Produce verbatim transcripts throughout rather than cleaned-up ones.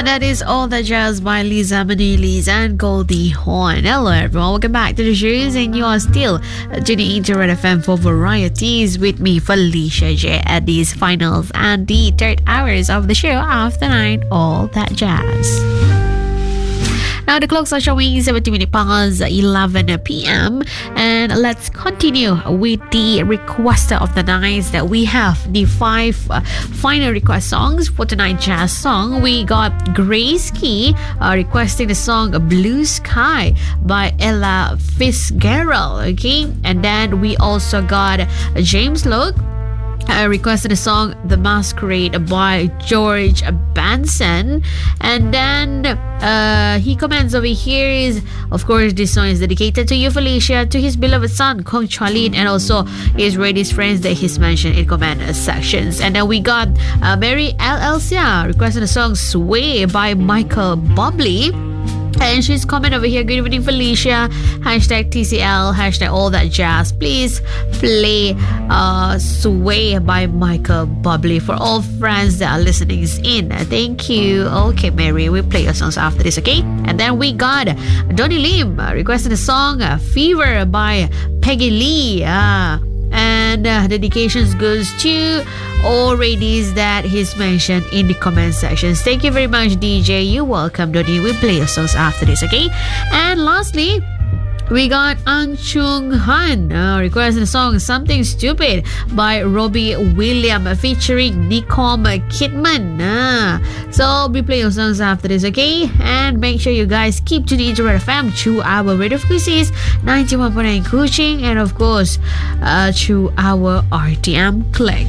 And that is All That Jazz by Liza Minnelli and Goldie Hawn. Hello everyone, welcome back to the shows, and you are still tuning into Red F M for varieties with me, Felicia J, at these finals and the third hours of the show after nine, All That Jazz. Now the clocks are showing seventy minutes past eleven p.m. and let's continue with the requester of the night. That we have the five uh, final request songs for tonight's jazz song. We got Grace Key uh, requesting the song Blue Sky by Ella Fitzgerald, okay, and then we also got James Loke I requested the song The Masquerade by George Benson, and then uh, he comments over here is, of course, this song is dedicated to you, Felicia, to his beloved son Kong Charlene, and also his radio friends that he's mentioned in comment sections. And then we got uh, Mary L. Elsia requesting the song Sway by Michael Bublé. And she's comment over here, good evening Felicia, hashtag T C L, hashtag all that jazz, please play uh, Sway by Michael Bublé for all friends that are listening in. Thank you. Okay Mary, we'll play your songs after this, okay? And then we got Donnie Lim requesting the song Fever by Peggy Lee. uh, And uh, dedications goes to all ladies that he's mentioned in the comment sections. Thank you very much, D J. You're welcome, Donnie. We'll play your songs after this, okay? And lastly, we got Ang Chung Han uh, requesting the song Something Stupid by Robbie Williams featuring Nicole Kidman. Uh, so we play your songs after this, okay? And make sure you guys keep tuning into Red F M through our radio frequencies ninety-one point nine Kuching, and of course uh, through our R T M click.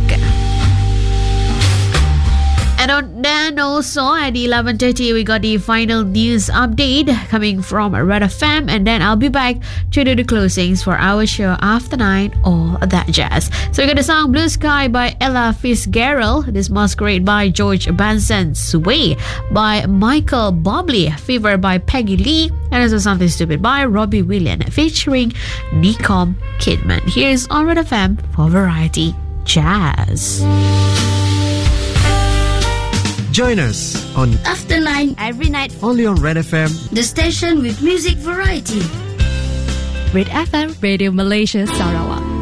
And then also at eleven thirty, we got the final news update coming from Red F M. And then I'll be back to do the closings for our show after nine, All That Jazz. So we got the song Blue Sky by Ella Fitzgerald, This Masquerade by George Benson, Sway by Michael Bublé, Fever by Peggy Lee, and also Something Stupid by Robbie Williams featuring Nicole Kidman. Here's on Red F M for Variety Jazz. Join us on After nine every night only on Red F M, the station with music variety. Red F M Radio Malaysia Sarawak.